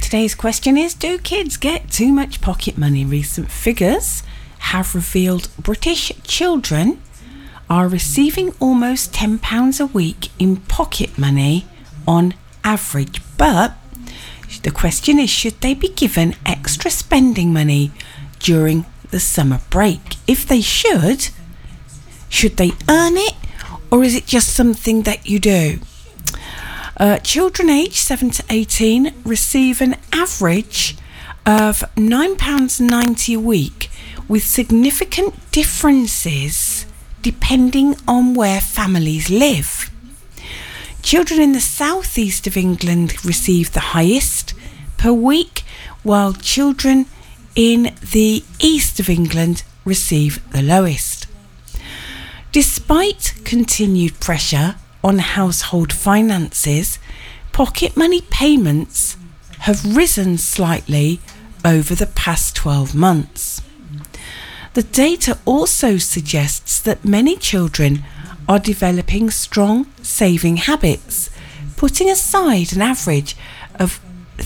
today's question is, do kids get too much pocket money? Recent figures have revealed British children are receiving almost £10 a week in pocket money on average. But the question is, should they be given extra spending money during the summer break? If they should they earn it, or is it just something that you do? Children aged 7 to 18 receive an average of £9.90 a week, with significant differences depending on where families live. Children in the southeast of England receive the highest per week, while children in the east of England receive the lowest. Despite continued pressure on household finances, pocket money payments have risen slightly over the past 12 months. The data also suggests that many children are developing strong saving habits, putting aside an average of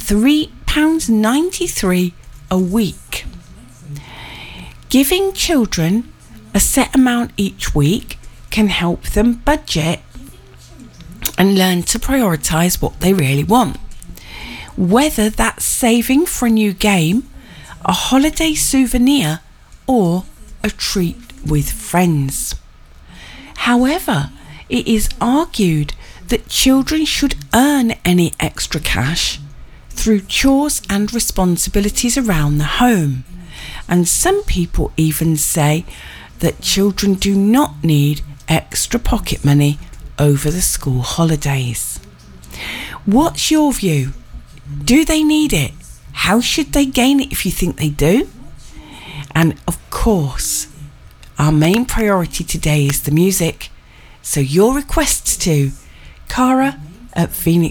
£3.93 a week. Giving children a set amount each week can help them budget and learn to prioritise what they really want, whether that's saving for a new game, a holiday souvenir, or a treat with friends. However, it is argued that children should earn any extra cash through chores and responsibilities around the home, and some people even say that children do not need extra pocket money over the school holidays. What's your view? Do they need it? How should they gain it if you think they do? And of course, our main priority today is the music. So your requests to Cara at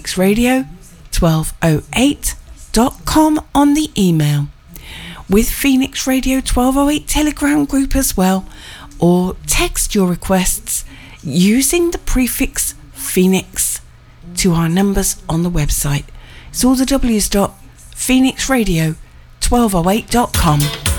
phoenixradio1208.com on the email, with Phoenix Radio 1208 Telegram group as well, or text your requests using the prefix Phoenix to our numbers on the website. It's all the W's. Phoenixradio1208.com.